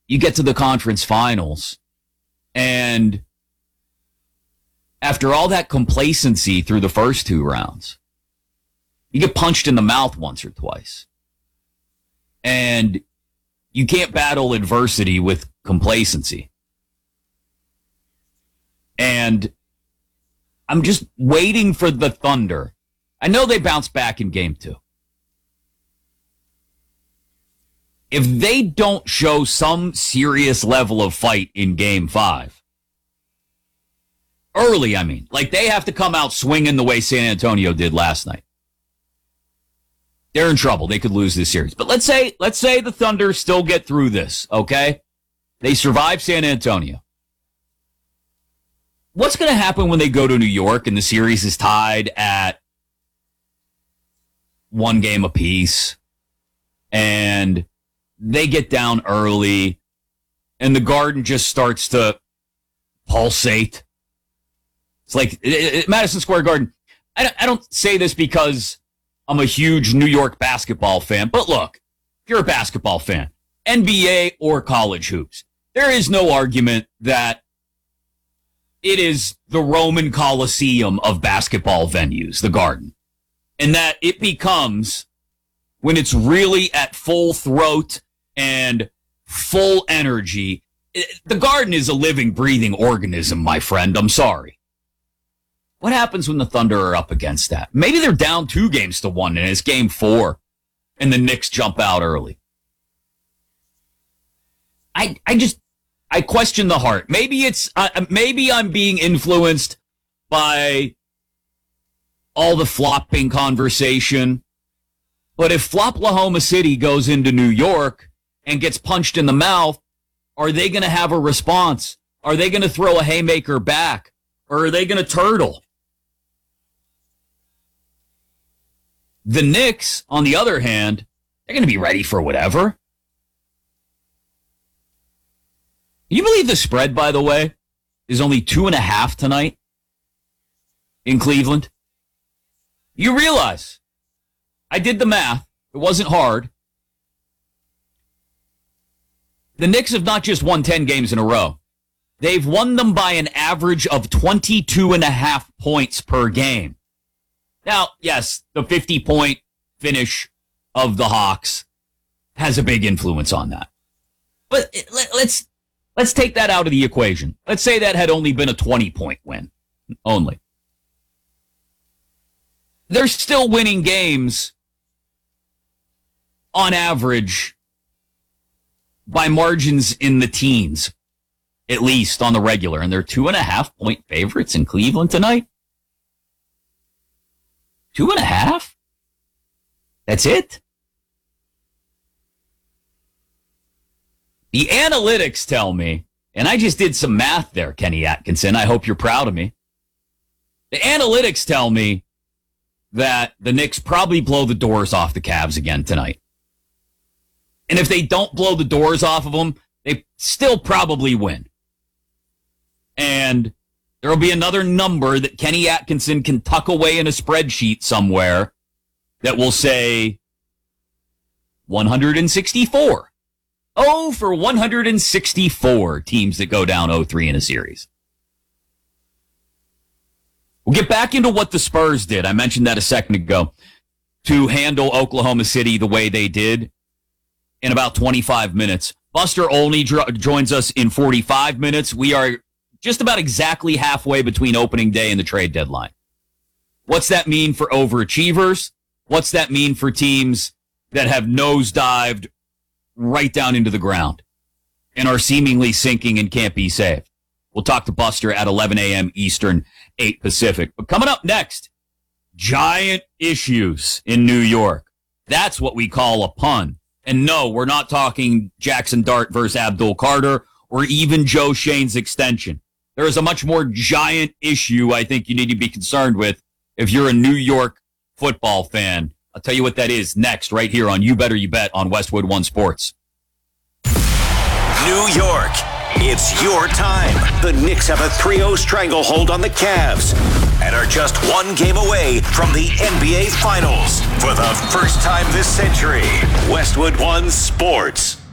you get to the conference finals, and after all that complacency through the first two rounds, you get punched in the mouth once or twice. And you can't battle adversity with complacency. And I'm just waiting for the Thunder. I know they bounced back in game 2. If they don't show some serious level of fight in game 5, early, I mean, like they have to come out swinging the way San Antonio did last night, they're in trouble. They could lose this series. But let's say the Thunder still get through this, okay? They survive San Antonio. What's going to happen when they go to New York and the series is tied at 1 game apiece and they get down early and the Garden just starts to pulsate? It's like Madison Square Garden. I don't say this because I'm a huge New York basketball fan, but look, if you're a basketball fan, NBA or college hoops, there is no argument that it is the Roman Colosseum of basketball venues, the Garden, and that it becomes, when it's really at full throat and full energy, the Garden is a living, breathing organism, my friend. I'm sorry. What happens when the Thunder are up against that? Maybe they're down 2-1 and it's game 4 and the Knicks jump out early. I question the heart. Maybe maybe I'm being influenced by all the flopping conversation. But if Floplahoma City goes into New York and gets punched in the mouth, are they going to have a response? Are they going to throw a haymaker back? Or are they going to turtle? The Knicks, on the other hand, they're going to be ready for whatever. Can you believe the spread, by the way, is only 2.5 tonight in Cleveland? You realize, I did the math. It wasn't hard. The Knicks have not just won 10 games in a row. They've won them by an average of 22.5 points per game. Now, yes, the 50-point finish of the Hawks has a big influence on that. But let's take that out of the equation. Let's say that had only been a 20-point win. Only. They're still winning games on average by margins in the teens, at least on the regular. And they're 2.5-point favorites in Cleveland tonight. 2.5? That's it? The analytics tell me, and I just did some math there, Kenny Atkinson. I hope you're proud of me. The analytics tell me that the Knicks probably blow the doors off the Cavs again tonight. And if they don't blow the doors off of them, they still probably win. And there will be another number that Kenny Atkinson can tuck away in a spreadsheet somewhere that will say 164. Oh, for 164 teams that go down 0-3 in a series. We'll get back into what the Spurs did. I mentioned that a second ago, to handle Oklahoma City the way they did in about 25 minutes. Buster Olney joins us in 45 minutes. We are just about exactly halfway between opening day and the trade deadline. What's that mean for overachievers? What's that mean for teams that have nosedived right down into the ground and are seemingly sinking and can't be saved? We'll talk to Buster at 11 a.m. Eastern, 8 Pacific. But coming up next, giant issues in New York. That's what we call a pun. And no, we're not talking Jackson Dart versus Abdul Carter or even Joe Shane's extension. There is a much more giant issue I think you need to be concerned with if you're a New York football fan. I'll tell you what that is next, right here on You Better You Bet on Westwood One Sports. New York, it's your time. The Knicks have a 3-0 stranglehold on the Cavs and are just 1 game away from the NBA Finals. For the first time this century, Westwood One Sports.